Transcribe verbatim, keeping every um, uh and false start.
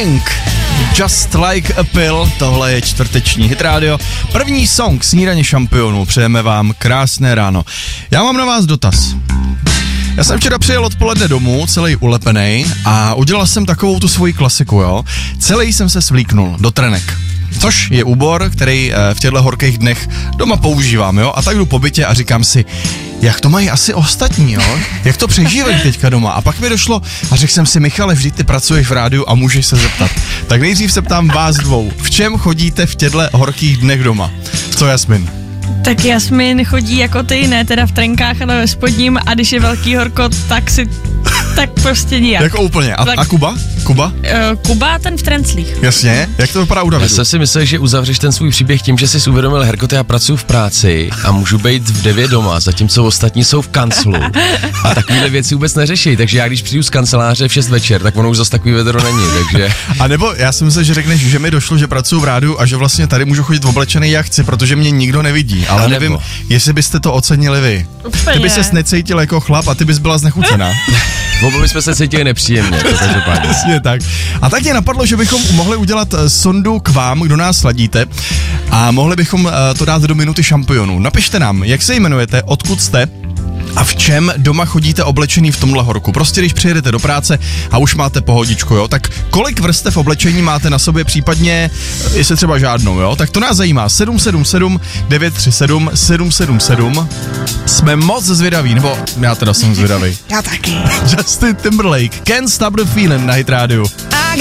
Pink, Just Like a Pill, tohle je čtvrteční Hit Radio. První song Snídaně šampionů, přejeme vám krásné ráno. Já mám na vás dotaz. Já jsem včera přijel odpoledne domů, celý ulepenej a udělal jsem takovou tu svoji klasiku, jo. Celý jsem se svlíknul do trenek. Což je úbor, který v těchto horkých dnech doma používám, jo. A tak jdu po bytě a říkám si, jak to mají asi ostatní, jo? Jak to přežívají teďka doma? A pak mi došlo a řekl jsem si, Michale, vždyť ty pracuješ v rádiu a můžeš se zeptat. Tak nejdřív se ptám vás dvou, v čem chodíte v těchto horkých dnech doma? Co, Jasmin? Tak Jasmin chodí jako ty, ne teda v trenkách, ale ve spodním, a když je velký horko, tak si, tak prostě nijak. Jako úplně. A, tak, a Kuba? Kuba? Uh, Kuba ten v trenclích. Jasně. Jak to vypadá u Davidu? Já jsem si myslel, že uzavřeš ten svůj příběh tím, že jsi uvědomil, Herko, já pracuji v práci a můžu být v devět doma, zatímco ostatní jsou v kanclu. A takovéhle věci vůbec neřeší, takže já když přijdu z kanceláře v šest večer, tak ono už zase takový vedro není, takže... A nebo já jsem myslel, že řekneš, že mi došlo, že pracuji v rádiu a že vlastně tady můžu chodit oblečený jak chci, protože mě nikdo nevidí, ale nevím, jestli byste to ocenili vy. Úplně. Ty bys ses necítil jako chlap a ty bys byla znechucená. Oba jsme se cítili nepříjemně, to každopádně. Jasně tak. A tak mě napadlo, že bychom mohli udělat sondu k vám, kdo nás sledíte, a mohli bychom to dát do minuty šampionů. Napište nám, jak se jmenujete, odkud jste a v čem doma chodíte oblečený v tomhle horku. Prostě když přijedete do práce a už máte pohodičku, jo, tak kolik vrstev oblečení máte na sobě, případně, jestli třeba žádnou, jo, tak to nás zajímá. sedm sedm sedm devět tři sedm sedm sedm sedm. Jsme moc zvědaví, nebo já teda jsem zvědavý. Já taky. Justin Timberlake, Can't Stop the Feeling na Hit Radio.